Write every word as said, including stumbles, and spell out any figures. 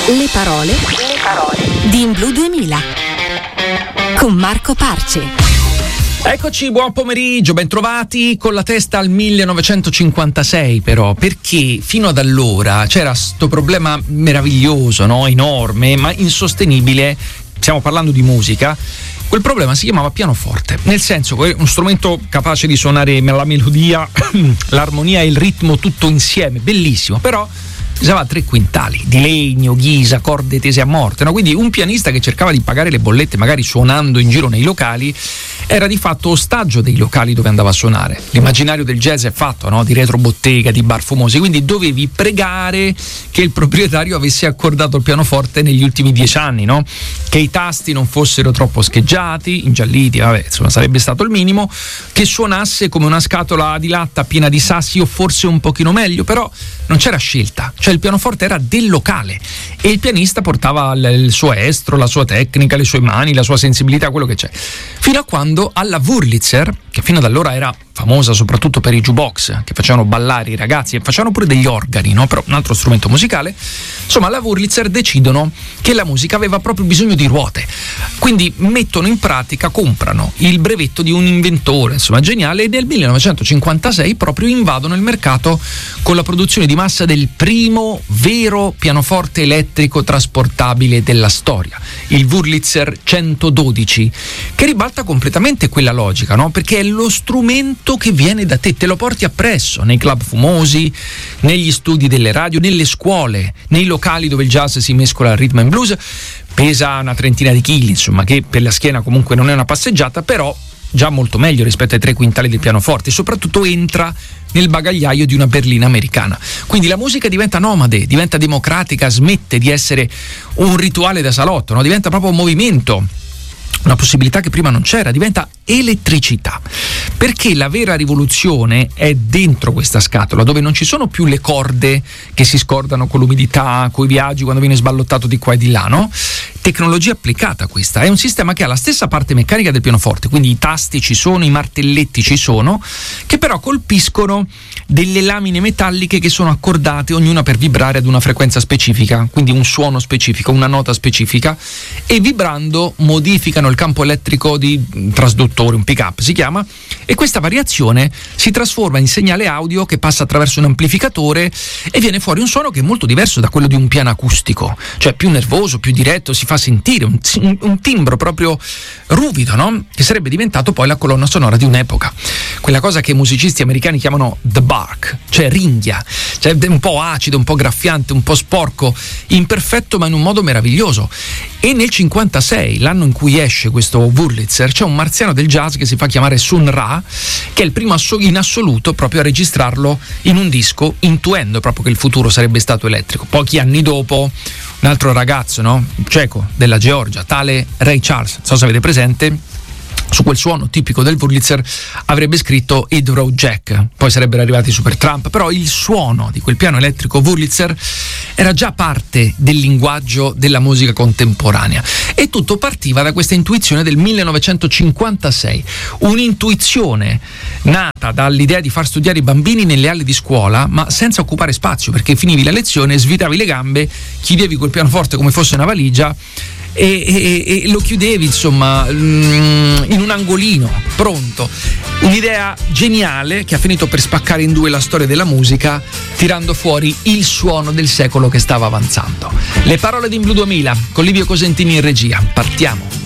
Le parole, le parole di In Blu duemila con Marco Parce. Eccoci, buon pomeriggio, bentrovati, con la testa al millenovecentocinquantasei però, perché fino ad allora c'era sto problema meraviglioso, no? Enorme, ma insostenibile, stiamo parlando di musica. Quel problema si chiamava pianoforte, nel senso che è uno strumento capace di suonare la melodia, l'armonia e il ritmo tutto insieme, bellissimo, però usava tre quintali di legno, ghisa, corde tese a morte, no? Quindi un pianista che cercava di pagare le bollette magari suonando in giro nei locali era di fatto ostaggio dei locali dove andava a suonare. L'immaginario del jazz è fatto, no? Di retrobottega, di bar fumosi, quindi dovevi pregare che il proprietario avesse accordato il pianoforte negli ultimi dieci anni, no? Che i tasti non fossero troppo scheggiati, ingialliti, vabbè, insomma sarebbe stato il minimo, che suonasse come una scatola di latta piena di sassi o forse un pochino meglio, però non c'era scelta, cioè il pianoforte era del locale e il pianista portava il suo estro, la sua tecnica, le sue mani, la sua sensibilità, quello che c'è, fino a quando alla Wurlitzer, che fino ad allora era famosa soprattutto per i jukebox che facevano ballare i ragazzi e facevano pure degli organi, no? Però un altro strumento musicale, insomma alla Wurlitzer decidono che la musica aveva proprio bisogno di ruote, quindi mettono in pratica, comprano il brevetto di un inventore, insomma geniale, e nel millenovecentocinquantasei proprio invadono il mercato con la produzione di massa del primo vero pianoforte elettrico trasportabile della storia, il Wurlitzer centododici, che ribalta completamente quella logica, no? Perché è lo strumento che viene da te, te lo porti appresso nei club fumosi, negli studi delle radio, nelle scuole, nei locali dove il jazz si mescola al rhythm and blues. Pesa una trentina di chili, insomma, che per la schiena comunque non è una passeggiata, però già molto meglio rispetto ai tre quintali del pianoforte, e soprattutto entra nel bagagliaio di una berlina americana. Quindi la musica diventa nomade, diventa democratica, smette di essere un rituale da salotto, no? Diventa proprio un movimento, una possibilità che prima non c'era, diventa elettricità, perché la vera rivoluzione è dentro questa scatola, dove non ci sono più le corde che si scordano con l'umidità, coi viaggi, quando viene sballottato di qua e di là, no? Tecnologia applicata questa, è un sistema che ha la stessa parte meccanica del pianoforte, quindi i tasti ci sono, i martelletti ci sono, che però colpiscono delle lamine metalliche che sono accordate ognuna per vibrare ad una frequenza specifica, quindi un suono specifico, una nota specifica, e vibrando modificano il campo elettrico di trasduttore, un pick up si chiama, e questa variazione si trasforma in segnale audio che passa attraverso un amplificatore e viene fuori un suono che è molto diverso da quello di un piano acustico, cioè più nervoso, più diretto, si fa sentire un, un, un timbro proprio ruvido, no? Che sarebbe diventato poi la colonna sonora di un'epoca, quella cosa che i musicisti americani chiamano the bark, cioè ringhia, cioè un po' acido, un po' graffiante, un po' sporco, imperfetto ma in un modo meraviglioso. E nel cinquantasei, l'anno in cui esce questo Wurlitzer, c'è un marziano del jazz che si fa chiamare Sun Ra, che è il primo in assoluto proprio a registrarlo in un disco, intuendo proprio che il futuro sarebbe stato elettrico. Pochi anni dopo un altro ragazzo, no? Ceco della Georgia, tale Ray Charles, non so se avete presente, su quel suono tipico del Wurlitzer avrebbe scritto Hit Road Jack, poi sarebbero arrivati i Supertramp, però il suono di quel piano elettrico Wurlitzer era già parte del linguaggio della musica contemporanea, e tutto partiva da questa intuizione del millenovecentocinquantasei, un'intuizione nata dall'idea di far studiare i bambini nelle aule di scuola ma senza occupare spazio, perché finivi la lezione, svitavi le gambe, chiudevi quel pianoforte come fosse una valigia E, e, e lo chiudevi, insomma, in un angolino pronto. Un'idea geniale che ha finito per spaccare in due la storia della musica, tirando fuori il suono del secolo che stava avanzando. Le parole di In Blu duemila con Livio Cosentini in regia. Partiamo.